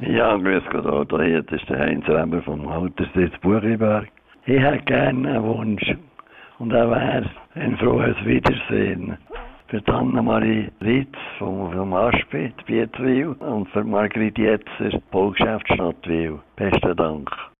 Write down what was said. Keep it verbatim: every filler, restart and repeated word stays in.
Ja, grüß Gott, Otto. Hier ist der Heinz Reber vom Haltersitz Buchiberg. Ich hätte gerne einen Wunsch. Und er wäre ein frohes Wiedersehen. Für Anna-Marie Ritz vom, vom Aspet, Bietzwil und für Margrit Jetzer, Baugeschäft Stadtwil. Besten Dank.